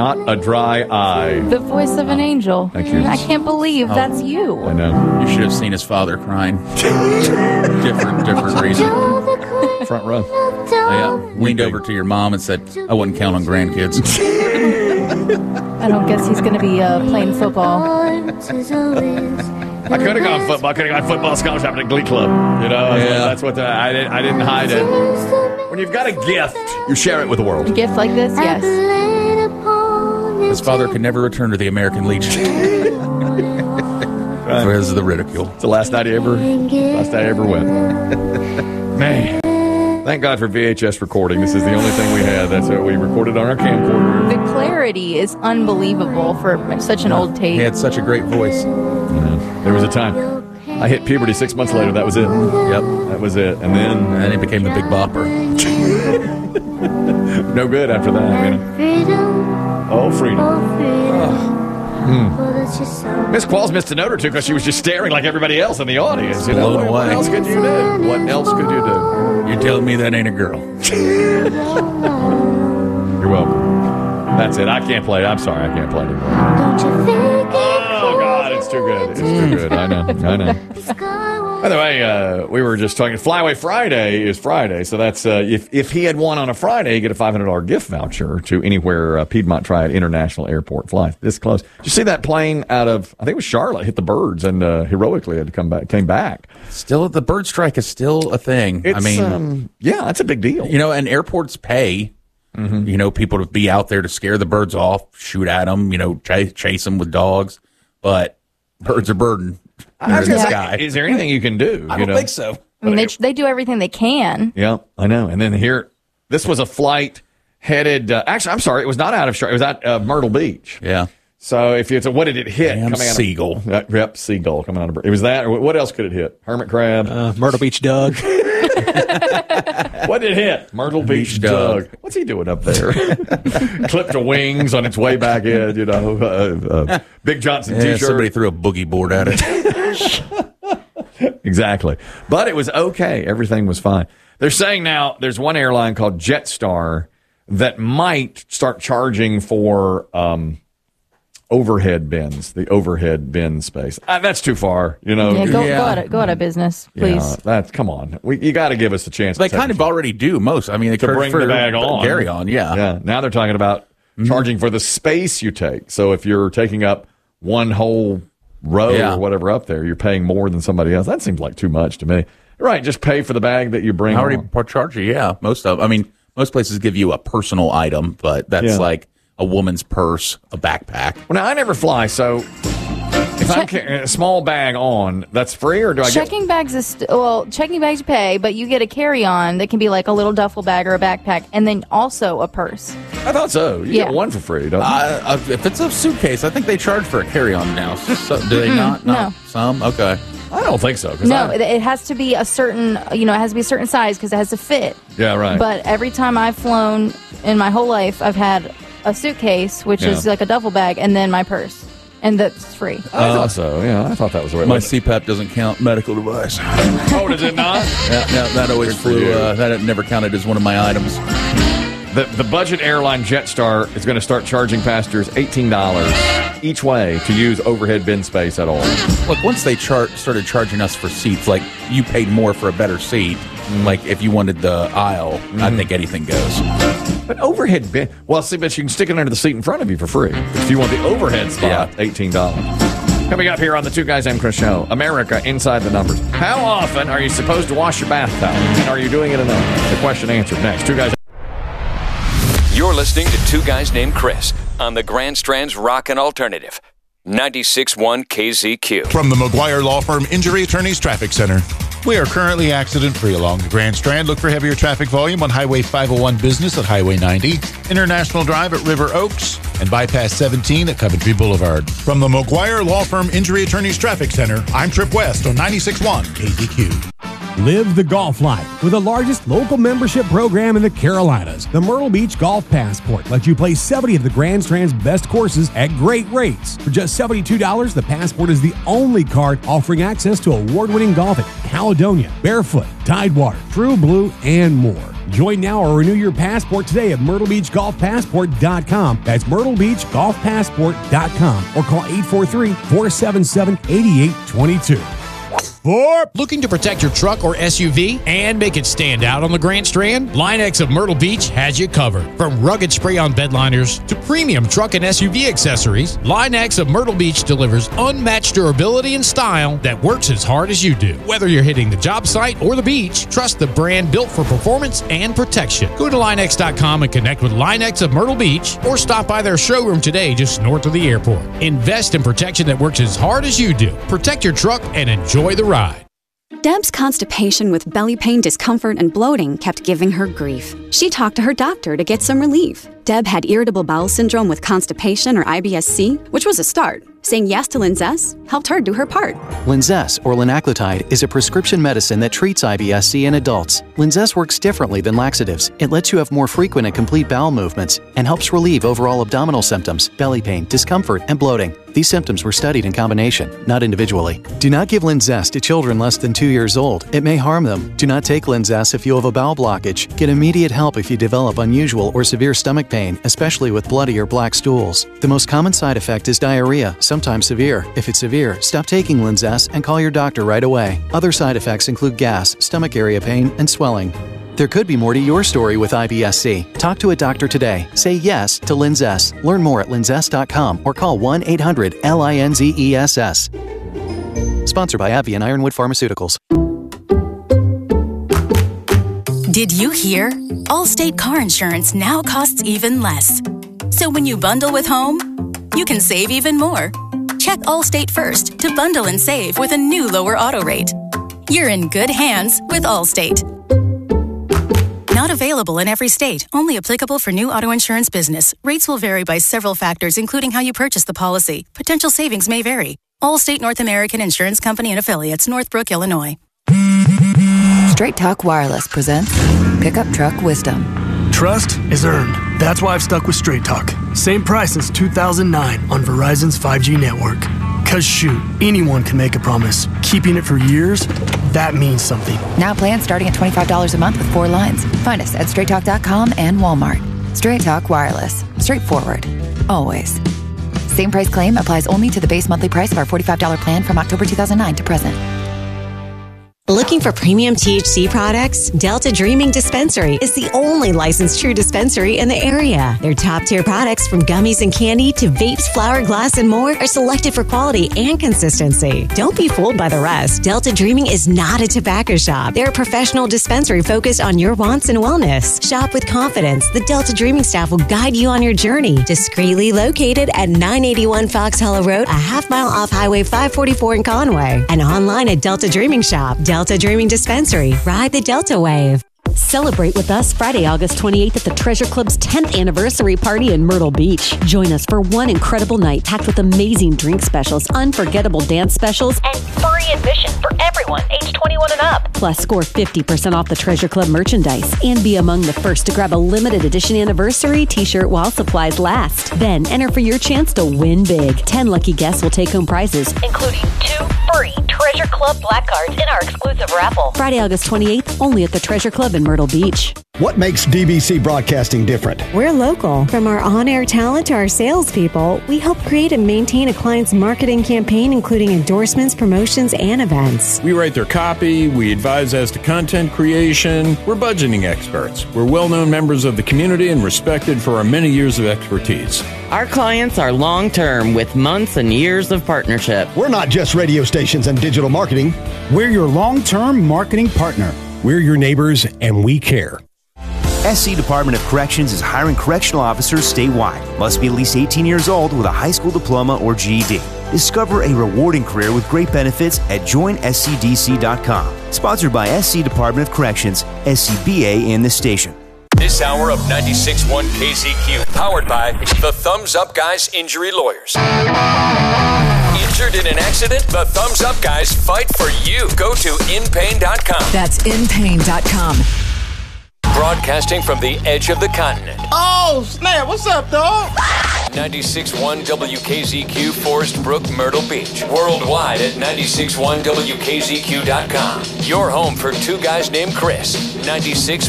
Not a dry eye. The voice of an angel. Thank you. I can't believe that's you. I know. You should have seen his father crying. different reason. Front row. Yeah, leaned over to your mom and said, "I wouldn't count on grandkids." I don't guess he's going to be playing football. I could have gone football. I could have gone football scholarship at a Glee Club. You know, that's what I didn't hide it. When you've got a gift, you share it with the world. A gift like this, yes. His father could never return to the American Legion because of the ridicule. It's the last night I ever went. Man. Thank God for VHS recording. This is the only thing we had. That's what we recorded on our camcorder. The clarity is unbelievable for such an old tape. He had such a great voice. There was a time. I hit puberty 6 months later. That was it. Yep, that was it. And then he became the Big Bopper. No good after that. You know? Oh, freedom. Miss Qualls missed a note or two because she was just staring like everybody else in the audience. You know? Blown away. What else could you do? What else could you do? You're telling me that ain't a girl. You're welcome. That's it. I can't play it. I'm sorry. I can't play it anymore. Oh, God. It's too good. It's too good. I know. By the way, we were just talking. Flyaway Friday is Friday, so that's if he had won on a Friday, he'd get a $500 gift voucher to anywhere Piedmont Triad International Airport flies. This close. Did you see that plane out of, I think it was Charlotte, hit the birds and heroically had to came back. Still, the bird strike is still a thing. It's, yeah, that's a big deal. You know, and airports pay. You know, people to be out there to scare the birds off, shoot at them, you know, chase them with dogs, but birds are birding. Is there anything you can do? I don't think so. I mean, they do everything they can. Yeah, I know. And then this was a flight headed. Actually, I'm sorry, it was not out of Charlotte. It was out of Myrtle Beach. Yeah. So what did it hit? Damn seagull. Yep, seagull coming out of. It was that. Or what else could it hit? Hermit crab. Myrtle Beach Doug. What did it hit? Myrtle Beach Doug. What's he doing up there? Clipped the wings on its way back in. You know, Big Johnson T-shirt. Somebody threw a boogie board at it. Exactly. But it was okay. Everything was fine. They're saying now there's one airline called Jetstar that might start charging for overhead bins, the overhead bin space. That's too far, you know. Yeah, go out of business, please. Yeah, come on. You got to give us a chance. They kind of already do most. I mean, they to bring the bag on, carry on. Yeah. Now they're talking about charging for the space you take. So if you're taking up one whole row or whatever up there, you're paying more than somebody else. That seems like too much to me. Right, just pay for the bag that you bring. I already charge you. Yeah, most places give you a personal item, but that's like a woman's purse, a backpack. Well, now I never fly, so if I'm carrying a small bag on, that's free, or do I checking bags checking bags you pay, but you get a carry-on that can be like a little duffel bag or a backpack, and then also a purse. I thought so. You get one for free, don't you? If it's a suitcase, I think they charge for a carry-on now. So, do they not? No. Some? Okay. I don't think so. No, it has to be a certain, it has to be a certain size because it has to fit. Yeah, right. But every time I've flown in my whole life, I've had a suitcase, which is like a duffel bag, and then my purse. And that's free. I thought so. Yeah, I thought that was the way it was. My CPAP doesn't count medical device. Oh, does it not? Yeah, that always flew. That never counted as one of my items. The budget airline Jetstar is going to start charging passengers $18 each way to use overhead bin space at all. Look, once they started charging us for seats, like you paid more for a better seat. Like if you wanted the aisle, I think anything goes. But overhead bin, but you can stick it under the seat in front of you for free. If you want the overhead spot, $18. Coming up here on the Two Guys Named Chris show, America Inside the Numbers. How often are you supposed to wash your bath towel? And are you doing it enough? The question answered next. Two Guys. You're listening to Two Guys Named Chris on the Grand Strand's Rockin' Alternative, 96.1 KZQ. From the McGuire Law Firm Injury Attorneys Traffic Center. We are currently accident-free along the Grand Strand. Look for heavier traffic volume on Highway 501 Business at Highway 90, International Drive at River Oaks, and Bypass 17 at Coventry Boulevard. From the McGuire Law Firm Injury Attorneys Traffic Center, I'm Trip West on 96.1 KZQ. Live the golf life with the largest local membership program in the Carolinas. The Myrtle Beach Golf Passport lets you play 70 of the Grand Strand's best courses at great rates. For just $72, the Passport is the only card offering access to award-winning golf at Caledonia, Barefoot, Tidewater, True Blue, and more. Join now or renew your passport today at MyrtleBeachGolfPassport.com. That's MyrtleBeachGolfPassport.com or call 843-477-8822. Looking to protect your truck or SUV and make it stand out on the Grand Strand? Line-X of Myrtle Beach has you covered. From rugged spray-on bed liners to premium truck and SUV accessories, Line-X of Myrtle Beach delivers unmatched durability and style that works as hard as you do. Whether you're hitting the job site or the beach, trust the brand built for performance and protection. Go to Line-X.com and connect with Line-X of Myrtle Beach or stop by their showroom today just north of the airport. Invest in protection that works as hard as you do. Protect your truck and enjoy the ride. Deb's constipation with belly pain, discomfort, and bloating kept giving her grief. She talked to her doctor to get some relief. Deb had irritable bowel syndrome with constipation or IBS-C, which was a start. Saying yes to Linzess helped her do her part. Linzess, or linaclotide, is a prescription medicine that treats IBS-C in adults. Linzess works differently than laxatives. It lets you have more frequent and complete bowel movements and helps relieve overall abdominal symptoms, belly pain, discomfort, and bloating. These symptoms were studied in combination, not individually. Do not give Linzess to children less than 2 years old. It may harm them. Do not take Linzess if you have a bowel blockage. Get immediate help if you develop unusual or severe stomach pain, especially with bloody or black stools. The most common side effect is diarrhea, sometimes severe. If it's severe, stop taking Linzess and call your doctor right away. Other side effects include gas, stomach area pain, and swelling. There could be more to your story with IBS-C. Talk to a doctor today. Say yes to Linzess. Learn more at linzess.com or call 1-800-LINZESS. Sponsored by AbbVie and Ironwood Pharmaceuticals. Did you hear? Allstate car insurance now costs even less. So when you bundle with home, you can save even more. Check Allstate first to bundle and save with a new lower auto rate. You're in good hands with Allstate. Not available in every state. Only applicable for new auto insurance business. Rates will vary by several factors, including how you purchase the policy. Potential savings may vary. Allstate North American Insurance Company and Affiliates, Northbrook, Illinois. Straight Talk Wireless presents Pickup Truck Wisdom. Trust is earned. That's why I've stuck with Straight Talk. Same price since 2009 on Verizon's 5G network. Cause shoot, anyone can make a promise. Keeping it for years, that means something. Now plans starting at $25 a month with 4 lines. Find us at straighttalk.com and Walmart. Straight Talk Wireless. Straightforward. Always. Same price claim applies only to the base monthly price of our $45 plan from October 2009 to present. Looking for premium THC products? Delta Dreaming Dispensary is the only licensed true dispensary in the area. Their top-tier products, from gummies and candy to vapes, flower, glass, and more, are selected for quality and consistency. Don't be fooled by the rest. Delta Dreaming is not a tobacco shop. They're a professional dispensary focused on your wants and wellness. Shop with confidence. The Delta Dreaming staff will guide you on your journey. Discreetly located at 981 Fox Hollow Road, a half-mile off Highway 544 in Conway. And online at Delta Dreaming Shop. Delta Dreaming Dispensary. Ride the Delta Wave. Celebrate with us Friday, August 28th at the Treasure Club's 10th anniversary party in Myrtle Beach. Join us for one incredible night packed with amazing drink specials, unforgettable dance specials, and free admission for everyone age 21 and up. Plus, score 50% off the Treasure Club merchandise and be among the first to grab a limited edition anniversary t-shirt while supplies last. Then enter for your chance to win big. 10 lucky guests will take home prizes, including 2 free Treasure Club black cards in our exclusive raffle. Friday, August 28th, only at the Treasure Club in Myrtle Beach. What makes DBC Broadcasting different? We're local. From our on-air talent to our salespeople, we help create and maintain a client's marketing campaign, including endorsements, promotions, and events. We write their copy. We advise as to content creation. We're budgeting experts. We're well-known members of the community and respected for our many years of expertise. Our clients are long-term with months and years of partnership. We're not just radio stations and digital marketing. We're your long-term marketing partner. We're your neighbors, and we care. SC Department of Corrections is hiring correctional officers statewide. Must be at least 18 years old with a high school diploma or GED. Discover a rewarding career with great benefits at joinscdc.com. Sponsored by SC Department of Corrections, SCBA, and the station. This hour of 96.1 KZQ, powered by the Thumbs Up Guys Injury Lawyers. Injured in an accident? The Thumbs Up Guys fight for you. Go to inpain.com. That's inpain.com. Broadcasting from the edge of the continent. Oh, snap. What's up, dog? 96.1 WKZQ, Forest Brook, Myrtle Beach. Worldwide at 96.1WKZQ.com. Your home for 2 guys named Chris. 96.